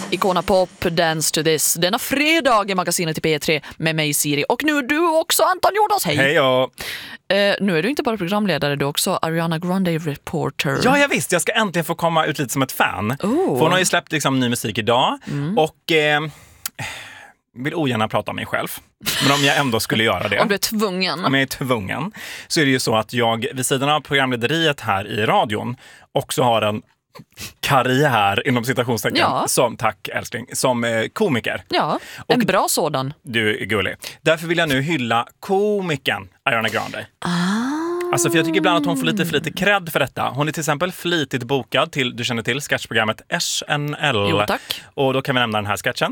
Icona Pop, Dance to this. Denna fredag i magasinet i P3 med mig Siri. Och nu du också, Anton Jordas. Hej! Hej ja. Nu är du inte bara programledare, du är också Ariana Grande reporter. Ja, jag visst. Jag ska äntligen få komma ut lite som ett fan. För hon har ju släppt liksom ny musik idag. Och vill ogärna prata om mig själv. Men om jag ändå skulle göra det. Om du är tvungen. Om jag är tvungen. Så är det ju så att jag vid sidan av programlederiet här i radion också har en karriär inom citationstecken som, tack älskling, som komiker. Ja, en bra sådan. Du är gullig. Därför vill jag nu hylla komikern Ariana Grande. Alltså för jag tycker ibland att hon får lite för lite cred för detta. Hon är till exempel flitigt bokad till, du känner till, sketchprogrammet SNL. Jo, tack. Och då kan vi nämna den här sketchen.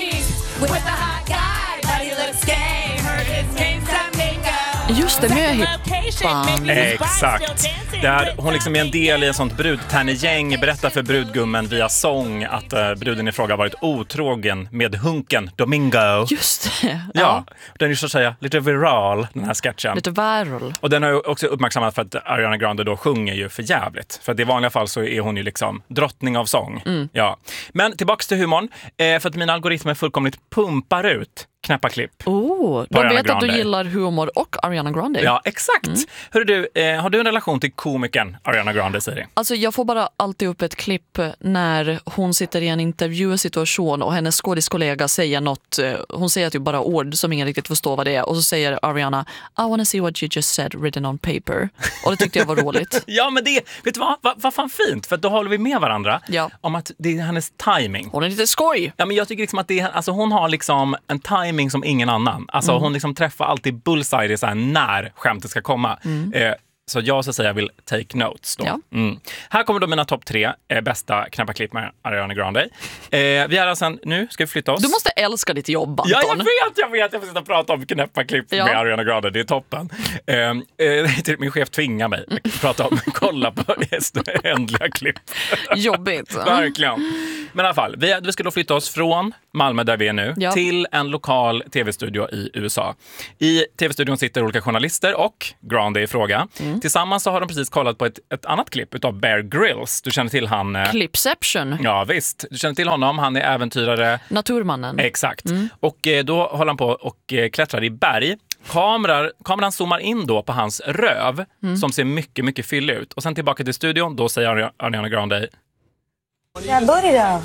Just det, med hippan. Exakt. Där hon liksom är en del i en sånt brudtärnegäng, berättar för brudgummen via sång att bruden i fråga varit otrogen med hunken Domingo. Just det. Ja, den är så att säga lite viral, den här sketchen. Lite viral. Och den har ju också uppmärksammat för att Ariana Grande då sjunger ju för jävligt. För att i vanliga fall så är hon ju liksom drottning av sång. Ja. Men tillbaks till humorn. För att mina algoritmer fullkomligt pumpar ut knäppa klipp. De vet att du gillar humor och Ariana Grande. Ja, exakt. Hörru du, har du en relation till komikern Ariana Grande, Siri? Alltså jag får bara alltid upp ett klipp när hon sitter i en intervjusituation och hennes skådiskollega säger något. Hon säger typ bara ord som ingen riktigt förstår vad det är. Och så säger Ariana, I wanna see what you just said written on paper. Och det tyckte jag var roligt. Ja, men det, vet du vad fan fint? För då håller vi med varandra om att det är hennes timing. Hon är lite skoj. Ja, men jag tycker liksom att det är, alltså hon har liksom en timing som ingen annan. Alltså hon liksom träffar alltid bullseye så här när skämtet ska komma. Så jag så säga vill take notes då. Ja. Här kommer då mina topp 3 bästa knäppa klipp med Ariana Grande. Vi är alltså nu ska vi flytta oss. Du måste älska ditt jobb, Anton. Ja, jag vet. Jag får sitta och prata om knäppa klipp med Ariana Grande. Det är toppen. Min chef tvingar mig att prata om kolla på ändliga klipp. Jobbigt. Verkligen. Men i alla fall, vi ska då flytta oss från Malmö där vi är nu till en lokal tv-studio i USA. I tv-studion sitter olika journalister och Grande i fråga. Tillsammans så har de precis kollat på ett annat klipp utav Bear Grylls. Du känner till han... Clipception. Ja, visst. Du känner till honom. Han är äventyrare. Naturmannen. Exakt. Och då håller han på och klättrar i berg. Kameran zoomar in då på hans röv som ser mycket, mycket fyllig ut. Och sen tillbaka till studion, då säger Ariana Grande... Yeah, booty though. I'm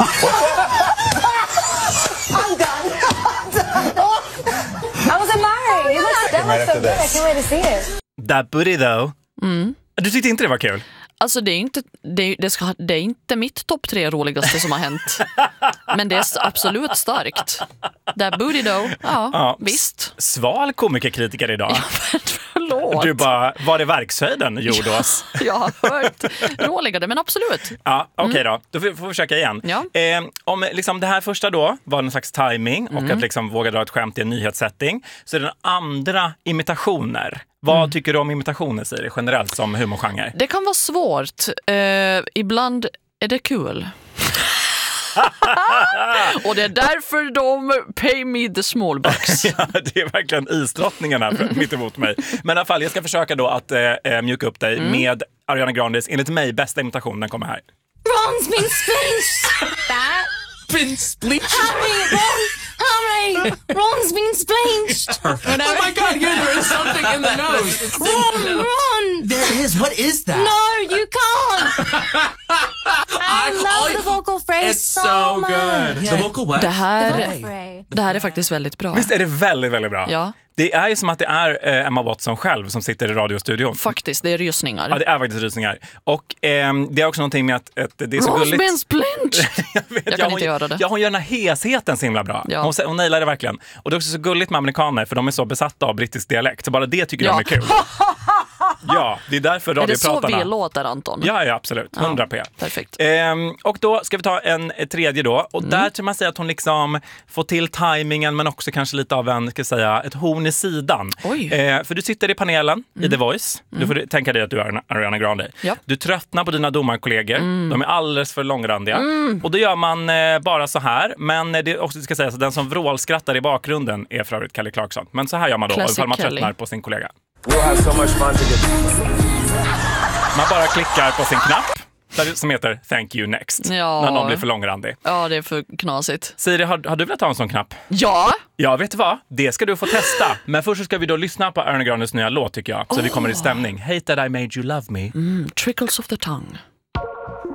done. I was admiring. That was so good. I can't wait to see it. That booty though. Du tyckte inte det var kul? Alltså det är inte mitt topp 3 roligaste som har hänt. Men det är absolut starkt. That booty though. Ja. Visst. Sval komikerkritiker idag. Ja, förlåt. Du bara, var det verkshöjden gjorde oss? Jag har hört roligare, men absolut. Ja, okej då. Då får vi försöka igen. Ja. Om liksom det här första då var en slags timing och att liksom våga dra ett skämt i en nyhetssättning, så är den andra imitationer. Vad tycker du om imitationer, Siri, generellt som humorgenre? Det kan vara svårt. Ibland är det kul. Och det är därför de pay me the small bucks. Ja, det är verkligen isdrottningarna mitt emot mig. Men i alla fall, jag ska försöka då att mjuka upp dig med Ariana Grandes, enligt mig, bästa imitation. Den kommer här. Ron's been splashed. That? Been splashed? Harry! Ron's been splashed. Oh my God, there is something in the nose. Ron! There is. What is that? No, you can't. I love the vocal phrase so much. good. The vocal what? Det här är faktiskt väldigt bra. Visst är det väldigt, väldigt bra? Ja. Det är ju som att det är Emma Watson själv som sitter i radiostudion. Faktiskt, det är rysningar. Ja, det är faktiskt rysningar. Och det är också någonting med att det är så gulligt. Rosbens Blint! Jag kan inte göra det. Ja, hon gör den här hesheten så himla bra. Ja. Hon nailar det verkligen. Och det är också så gulligt med amerikaner, för de är så besatta av brittisk dialekt. Så bara det tycker de är kul. Ja, det är därför radiopratarna... Är det så vi låter, Anton? Ja, absolut. 100p. Perfekt. Och då ska vi ta en tredje då. Och där tror man säga att hon liksom får till tajmingen, men också kanske lite av en, ska jag säga, ett horn i sidan. För du sitter i panelen i The Voice. Du får tänka dig att du är Ariana Grande. Ja. Du tröttnar på dina domarkollegor. De är alldeles för långrandiga. Och då gör man bara så här. Men det är också, ska säga, så den som vrålskrattar i bakgrunden är för övrigt Kelly Clarkson. Men så här gör man då, ifall man tröttnar på sin kollega. We'll have so much fun together. Man bara klickar på sin knapp. som heter Thank you next. Ja. När någon blir för långrandig. Ja, det är för knasigt. Siri, har du velat ha en sån knapp? Ja. Ja, vet du vad? Det ska du få testa. Men först så ska vi då lyssna på Ariana Grandes nya låt tycker jag. Så vi kommer i stämning. Hate that I made you love me. Trickles of the tongue.